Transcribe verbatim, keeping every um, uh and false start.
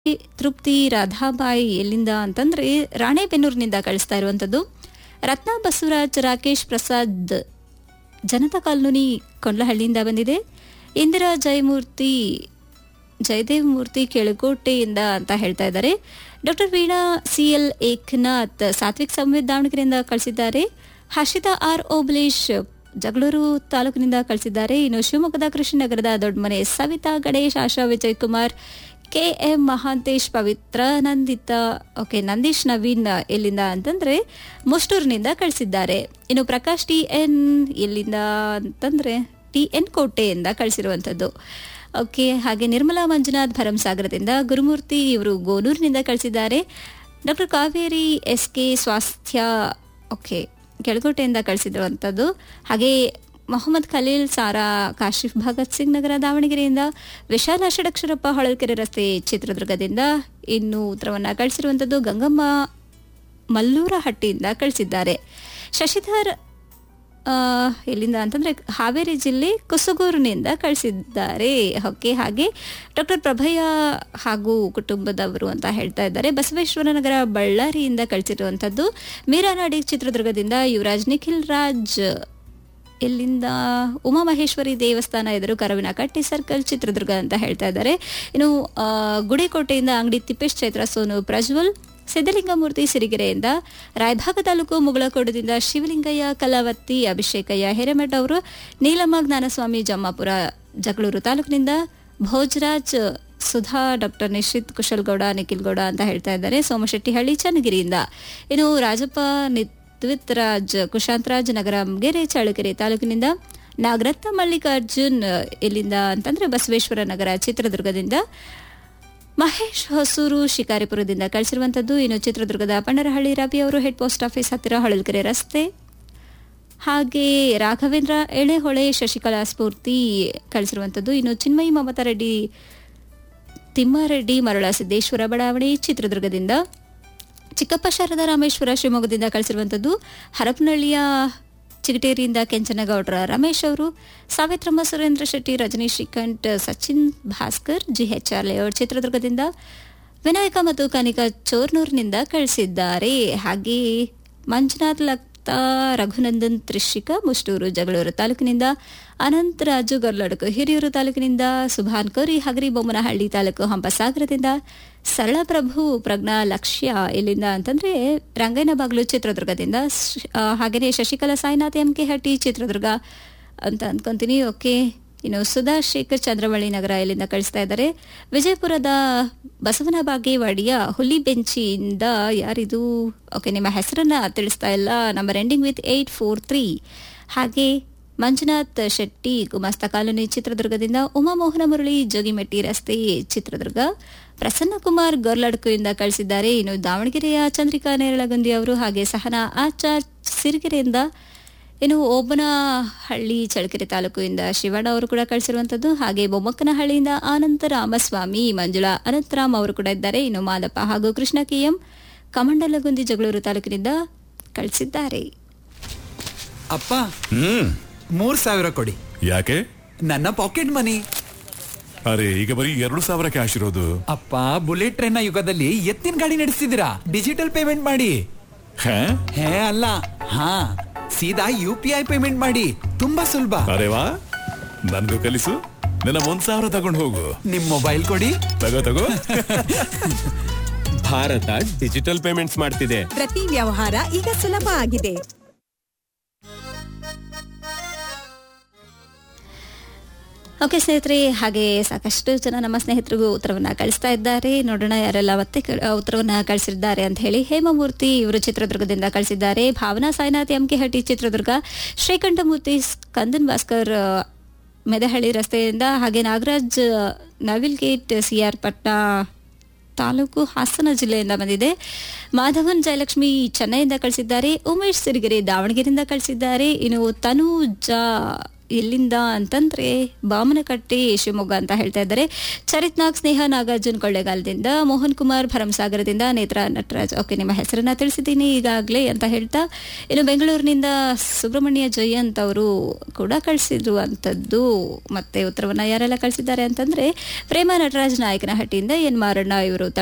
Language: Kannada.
ತೃಪ್ತಿ ರಾಧಾಬಾಯಿ ಎಲ್ಲಿಂದ ಅಂತಂದ್ರೆ ರಾಣೆಬೆನ್ನೂರಿನಿಂದ ಕಳಿಸ್ತಾ ಇರುವಂಥದ್ದು. ರತ್ನ ಬಸವರಾಜ್ ರಾಕೇಶ್ ಪ್ರಸಾದ್ ಜನತಾ ಕಾಲೋನಿ ಕೊಂಡ್ಲಹಳ್ಳಿಯಿಂದ ಬಂದಿದೆ. ಇಂದಿರಾ ಜಯಮೂರ್ತಿ ಜಯದೇವ್ ಮೂರ್ತಿ ಕೆಳಕೋಟೆಯಿಂದ ಅಂತ ಹೇಳ್ತಾ ಇದ್ದಾರೆ. Doctor Veena C L Eknath Satwik Samved ದಾವಣಗೆರೆಯಿಂದ ಕಳಿಸಿದ್ದಾರೆ. ಹರ್ಷಿತಾ ಆರ್ ಓಬಲೇಶ್ ಜಗಳೂರು ತಾಲೂಕಿನಿಂದ ಕಳಿಸಿದ್ದಾರೆ. ಇನ್ನು ಶಿವಮೊಗ್ಗದ ಕೃಷ್ಣನಗರದ ದೊಡ್ಡಮನೆ ಸವಿತಾ ಗಣೇಶ್ ಆಶಾ ವಿಜಯ್ ಕುಮಾರ್ ಕೆ ಎಂ ಮಹಾಂತೇಶ್ ಪವಿತ್ರ ನಂದಿತಾ ಓಕೆ ನಂದೀಶ್ ನವೀನ್ ಎಲ್ಲಿಂದ ಅಂತಂದ್ರೆ ಮುಷ್ಟೂರಿನಿಂದ ಕಳಿಸಿದ್ದಾರೆ. ಇನ್ನು ಪ್ರಕಾಶ್ ಟಿ ಎನ್ ಎಲ್ಲಿಂದ ಅಂತಂದ್ರೆ ಟಿ ಎನ್ ಕೋಟೆಯಿಂದ ಕಳಿಸಿರುವಂಥದ್ದು. ಓಕೆ, ಹಾಗೆ ನಿರ್ಮಲಾ ಮಂಜುನಾಥ್ ಭರಂಸಾಗರದಿಂದ, ಗುರುಮೂರ್ತಿ ಇವರು ಗೋನೂರಿನಿಂದ ಕಳಿಸಿದ್ದಾರೆ. ಡಾಕ್ಟರ್ ಕಾವೇರಿ ಎಸ್ ಕೆ ಸ್ವಾಸ್ಥ್ಯ ಓಕೆ ಕೆಳಕೋಟೆಯಿಂದ ಕಳಿಸಿರುವಂಥದ್ದು. ಹಾಗೆ ಮೊಹಮ್ಮದ್ ಖಲೀಲ್ ಸಾರಾ ಕಾಶಿಫ್ ಭಗತ್ ಸಿಂಗ್ ನಗರ ದಾವಣಗೆರೆಯಿಂದ, ವಿಶಾಲ ಷಡಕ್ಷರಪ್ಪ ಹೊಳಲ್ಕೆರೆ ರಸ್ತೆ ಚಿತ್ರದುರ್ಗದಿಂದ. ಇನ್ನು ಉತ್ತರವನ್ನು ಕಳಿಸಿರುವಂಥದ್ದು ಗಂಗಮ್ಮ ಮಲ್ಲೂರಹಟ್ಟಿಯಿಂದ ಕಳಿಸಿದ್ದಾರೆ. ಶಶಿಧರ್ ಎಲ್ಲಿಂದ ಅಂತಂದ್ರೆ ಹಾವೇರಿ ಜಿಲ್ಲೆ ಕುಸುಗೂರಿನಿಂದ ಕಳಿಸಿದ್ದಾರೆ. ಓಕೆ, ಹಾಗೆ ಡಾಕ್ಟರ್ ಪ್ರಭಯ ಹಾಗೂ ಕುಟುಂಬದವರು ಅಂತ ಹೇಳ್ತಾ ಇದ್ದಾರೆ. ಬಸವೇಶ್ವರ ನಗರ ಬಳ್ಳಾರಿಯಿಂದ ಕಳಿಸಿರುವಂಥದ್ದು. ಮೀರಾನಾಡಿ ಚಿತ್ರದುರ್ಗದಿಂದ ಯುವರಾಜ್ ನಿಖಿಲ್ ರಾಜ್ ಎಲ್ಲಿಂದ ಉಮಾಮಹೇಶ್ವರಿ ದೇವಸ್ಥಾನ ಎದುರು ಕರವಿನ ಕಟ್ಟಿ ಸರ್ಕಲ್ ಚಿತ್ರದುರ್ಗ ಅಂತ ಹೇಳ್ತಾ ಇದ್ದಾರೆ. ಇನ್ನು ಗುಡಿಕೋಟೆಯಿಂದ ಅಂಗಡಿ ತಿಪ್ಪೇಶ್ ಚೈತ್ರ ಸೋನು ಪ್ರಜ್ವಲ್, ಸಿದ್ದಲಿಂಗಮೂರ್ತಿ ಸಿರಿಗೆರೆಯಿಂದ, ರಾಯಭಾಗ ತಾಲೂಕು ಮುಗಳಕೋಡದಿಂದ ಶಿವಲಿಂಗಯ್ಯ ಕಲಾವತ್ತಿ ಅಭಿಷೇಕಯ್ಯ ಹಿರೇಮಠ ಅವರು, ನೀಲಮ್ಮ ಜ್ಞಾನಸ್ವಾಮಿ ಜಮ್ಮಾಪುರ ಜಗಳೂರು ತಾಲೂಕಿನಿಂದ, ಭೋಜರಾಜ್ ಸುಧಾ ಡಾಕ್ಟರ್ ನಿಶ್ಚಿತ್ ಕುಶಲ್ಗೌಡ ನಿಖಿಲ್ ಗೌಡ ಅಂತ ಹೇಳ್ತಾ ಇದ್ದಾರೆ. ಸೋಮಶೆಟ್ಟಿಹಳ್ಳಿ ಚನ್ನಗಿರಿಯಿಂದ. ಇನ್ನು ರಾಜಪ್ಪ ನಿತ್ವಿತ್ರಾಜ್ ಕುಶಾಂತರಾಜ್ ನಗರ ಗೆರೆ ಚಳ್ಳಕೆರೆ ತಾಲೂಕಿನಿಂದ, ನಾಗರತ್ನ ಮಲ್ಲಿಕಾರ್ಜುನ್ ಎಲ್ಲಿಂದ ಅಂತಂದ್ರೆ ಬಸವೇಶ್ವರ ನಗರ ಚಿತ್ರದುರ್ಗದಿಂದ, ಮಹೇಶ್ ಹೊಸೂರು ಶಿಕಾರಿಪುರದಿಂದ ಕಳಿಸಿರುವಂಥದ್ದು. ಇನ್ನು ಚಿತ್ರದುರ್ಗದ ಪಂಡರಹಳ್ಳಿ ರವಿ ಅವರು ಹೆಡ್ ಪೋಸ್ಟ್ ಆಫೀಸ್ ಹತ್ತಿರ ಹೊಳಲ್ಕೆರೆ ರಸ್ತೆ. ಹಾಗೆ ರಾಘವೇಂದ್ರ ಎಳೆಹೊಳೆ ಶಶಿಕಲಾ ಸ್ಫೂರ್ತಿ ಕಳಿಸಿರುವಂಥದ್ದು. ಇನ್ನು ಚಿನ್ಮಯಿ ಮಮತಾ ರೆಡ್ಡಿ ತಿಮ್ಮಾರೆಡ್ಡಿ ಮರಳ ಸಿದ್ದೇಶ್ವರ ಬಡಾವಣೆ ಚಿತ್ರದುರ್ಗದಿಂದ, ಚಿಕ್ಕಪ್ಪ ಶಾರದಾ ರಾಮೇಶ್ವರ ಶಿವಮೊಗ್ಗದಿಂದ ಕಳಿಸಿರುವಂಥದ್ದು. ಹರಪನಹಳ್ಳಿಯ ಚಿಗಟೇರಿಯಿಂದ ಕೆಂಚನಗೌಡರ ರಮೇಶ್ ಅವರು, ಸಾವಿತ್ರಮ್ಮ ಸುರೇಂದ್ರ ಶೆಟ್ಟಿ ರಜನೀಶ್ ಶ್ರೀಕಂಠ್ ಸಚಿನ್ ಭಾಸ್ಕರ್ ಜಿಎಚ್ಆರ್ ಲೇಔಟ್ ಚಿತ್ರದುರ್ಗದಿಂದ, ವಿನಾಯಕ ಮತ್ತು ಕನಿಕಾ ಚೋರ್ನೂರ್ನಿಂದ ಕಳಿಸಿದ್ದಾರೆ. ಹಾಗೆ ಮಂಜುನಾಥ್ ಲಕ್ತಾ ರಘುನಂದನ್ ತ್ರಿಷಿಕಾ ಮುಷ್ಟೂರು ಜಗಳೂರು ತಾಲೂಕಿನಿಂದ, ಅನಂತರಾಜು ಗರ್ಲಡ್ಕು ಹಿರಿಯೂರು ತಾಲೂಕಿನಿಂದ, ಸುಭಾನ್ ಕೋರಿ ಹಗರಿ ಬೊಮ್ಮನಹಳ್ಳಿ ತಾಲೂಕು ಹಂಪಸಾಗರದಿಂದ, ಸರಳಪ್ರಭು ಪ್ರಜ್ಞಾ ಲಕ್ಷ್ಯ ಎಲ್ಲಿಂದ ಅಂತಂದ್ರೆ ರಂಗಯ್ಯನ ಬಾಗ್ಲು ಚಿತ್ರದುರ್ಗದಿಂದ, ಹಾಗೆಯೇ ಶಶಿಕಲಾ ಸಾಯಿನಾಥ್ ಎಂ ಕೆ ಹಟ್ಟಿ ಚಿತ್ರದುರ್ಗ ಅಂತ ಅಂದ್ಕೊಂತೀನಿ. ಓಕೆ, ಇನ್ನು ಸುಧಾ ಶೇಖರ್ ಚಂದ್ರವಳ್ಳಿ ನಗರ ಎಲ್ಲಿಂದ ಕಳಿಸ್ತಾ ಇದ್ದಾರೆ. ವಿಜಯಪುರದ ಬಸವನ ಬಾಗೇವಾಡಿಯ ಹುಲಿ ಬೆಂಚಿಯಿಂದ ಯಾರಿದು ಓಕೆ ನಿಮ್ಮ ಹೆಸರನ್ನ ತಿಳಿಸ್ತಾ ಇಲ್ಲ. Number ending with eight four three. ಹಾಗೆ ಮಂಜುನಾಥ್ ಶೆಟ್ಟಿ ಗುಮಾಸ್ತ ಕಾಲೋನಿ ಚಿತ್ರದುರ್ಗದಿಂದ, ಉಮಾಮೋಹನ ಮುರಳಿ ಜೋಗಿಮೆಟ್ಟಿ ರಸ್ತೆ ಚಿತ್ರದುರ್ಗ, ಪ್ರಸನ್ನ ಕುಮಾರ್ ಗೊರ್ಲಡ್ಕುಯಿಂದ ಕಳಿಸಿದ್ದಾರೆ. ಇನ್ನು ದಾವಣಗೆರೆಯ ಚಂದ್ರಿಕಾ ನೇರಳಗುಂದಿ ಅವರು, ಹಾಗೆ ಸಹನಾ ಆಚಾರ್ ಸಿರಿಗೆರೆಯಿಂದ, ಇನ್ನು ಓಬನಹಳ್ಳಿ ಚಳ್ಳಕೆರೆ ತಾಲೂಕಿನಿಂದ ಶಿವಣ್ಣ ಅವರು ಕೂಡ ಕಳಿಸಿರುವಂಥದ್ದು. ಹಾಗೆ ಬೊಮ್ಮಕ್ಕನಹಳ್ಳಿಯಿಂದ ಆನಂತ ರಾಮಸ್ವಾಮಿ ಮಂಜುಳಾ ಅನಂತರಾಮ್ ಅವರು ಕೂಡ ಇದ್ದಾರೆ. ಇನ್ನು ಮಾದಪ್ಪ ಹಾಗೂ ಕೃಷ್ಣ ಕೆಎಂ ಕಮಂಡಲಗುಂದಿ ಜಗಳೂರು ತಾಲೂಕಿನಿಂದ ಕಳಿಸಿದ್ದಾರೆ. ಅಪ್ಪ ಮೂರ್ ಸಾವಿರ ಕೊಡಿ. ಯಾಕೆ? ನನ್ನ ಪಾಕೆಟ್ ಮನಿ. ಅರೆ, ಈಗ ಬರೀ ಎರಡು ಸಾವಿರ ಕ್ಯಾಶ್ ಇರೋದು. ಅಪ್ಪ, ಬುಲೆಟ್ ಟ್ರೈನ್ ನ ಯುಗದಲ್ಲಿ ಎತ್ತಿನ ಗಾಡಿ ನಡೆಸ್ತಿದ್ದೀರಾ? ಡಿಜಿಟಲ್ ಪೇಮೆಂಟ್ ಮಾಡಿ. ಹೇ ಹೇ ಅಲ್ಲ, ಹಾ ಸೀದಾ ಯು ಪಿ ಐ ಪೇಮೆಂಟ್ ಮಾಡಿ. ತುಂಬಾ ಸುಲಭ. ಅರೆ ವಾ, ನನ್ಗೂ ಕಲಿಸು. ನನ್ನ ಒಂದ್ ಸಾವಿರ ತಗೊಂಡು ಹೋಗು. ನಿಮ್ ಮೊಬೈಲ್ ಕೊಡಿ. ತಗೋ ತಗೋ. ಭಾರತ ಡಿಜಿಟಲ್ ಪೇಮೆಂಟ್ಸ್ ಮಾಡ್ತಿದೆ. ಪ್ರತಿ ವ್ಯವಹಾರ ಈಗ ಸುಲಭ ಆಗಿದೆ. ಓಕೆ ಸ್ನೇಹಿತರೆ, ಹಾಗೆ ಸಾಕಷ್ಟು ಜನ ನಮ್ಮ ಸ್ನೇಹಿತರಿಗೂ ಉತ್ತರವನ್ನ ಕಳಿಸ್ತಾ ಇದ್ದಾರೆ. ನೋಡೋಣ ಯಾರೆಲ್ಲ ಮತ್ತೆ ಉತ್ತರವನ್ನ ಕಳಿಸಿದ್ದಾರೆ ಅಂತ ಹೇಳಿ. ಹೇಮಮೂರ್ತಿ ಇವರು ಚಿತ್ರದುರ್ಗದಿಂದ ಕಳಿಸಿದ್ದಾರೆ. ಭಾವನಾ ಸಾಯಿನಾಥ್ ಎಂ ಕೆ ಹಟ್ಟಿ ಚಿತ್ರದುರ್ಗ, ಶ್ರೀಕಂಠಮೂರ್ತಿ ಕಂದನ್ ಭಾಸ್ಕರ್ ಮೆದಹಳ್ಳಿ ರಸ್ತೆಯಿಂದ, ಹಾಗೆ ನಾಗರಾಜ್ ನವಿಲ್ ಗೇಟ್ ಸಿಆರ್ ಪಟ್ನಾ ತಾಲೂಕು ಹಾಸನ ಜಿಲ್ಲೆಯಿಂದ ಬಂದಿದೆ. ಮಾಧವನ್ ಜಯಲಕ್ಷ್ಮಿ ಚೆನ್ನೈಯಿಂದ ಕಳಿಸಿದ್ದಾರೆ. ಉಮೇಶ್ ಸಿರಿಗೆರೆ ದಾವಣಗೆರೆಯಿಂದ ಕಳಿಸಿದ್ದಾರೆ. ಇನ್ನು ತನೂಜಾ ಎಲ್ಲಿಂದ ಅಂತಂದ್ರೆ ಬಾಮನಕಟ್ಟೆ ಶಿವಮೊಗ್ಗ ಅಂತ ಹೇಳ್ತಾ ಇದ್ದಾರೆ. ಚರಿತ್ ನಾಗ್, ಸ್ನೇಹ ನಾಗಾರ್ಜುನ್ ಕೊಳ್ಳೇಗಾಲದಿಂದ, ಮೋಹನ್ ಕುಮಾರ್ ಭರಮಸಾಗರದಿಂದ, ನೇತ್ರ ನಟರಾಜ್ ಓಕೆ ನಿಮ್ಮ ಹೆಸರನ್ನ ತಿಳಿಸಿದ್ದೀನಿ ಈಗಾಗಲೇ ಅಂತ ಹೇಳ್ತಾ, ಇನ್ನು ಬೆಂಗಳೂರಿನಿಂದ ಸುಬ್ರಹ್ಮಣ್ಯ ಜಯಂತ್ ಅವರು ಕೂಡ ಕಳಿಸಿರುವಂಥದ್ದು. ಮತ್ತೆ ಉತ್ತರವನ್ನ ಯಾರೆಲ್ಲ ಕಳಿಸಿದ್ದಾರೆ ಅಂತಂದ್ರೆ ಪ್ರೇಮ ನಟರಾಜ್ ನಾಯಕನಹಟ್ಟಿಯಿಂದ, ಎನ್ ಮಾರಣ್ಣ ಇವರು